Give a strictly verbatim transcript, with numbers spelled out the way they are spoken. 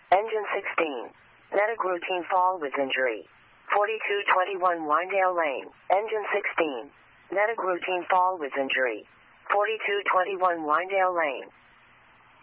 Engine sixteen. Medic routine fall with injury. forty-two twenty-one Winedale Lane. Engine sixteen. Medic routine fall with injury. forty-two twenty-one Winedale Lane.